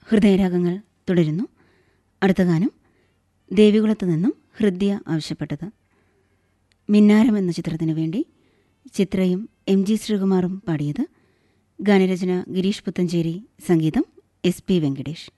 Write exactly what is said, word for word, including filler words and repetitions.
ഹൃദയരാഗങ്ങൾ തുടരുന്നു. അടുത്ത ഗാനം ദേവികുളത്ത് നിന്നും ഹൃദ്യ ആവശ്യപ്പെട്ടത്. മിന്നാരം എന്ന ചിത്രത്തിനു വേണ്ടി ചിത്രയും എം ജി ശ്രീകുമാറും പാടിയത്. ഗാനരചന ഗിരീഷ് പുത്തഞ്ചേരി, സംഗീതം എസ് പി വെങ്കടേഷ്.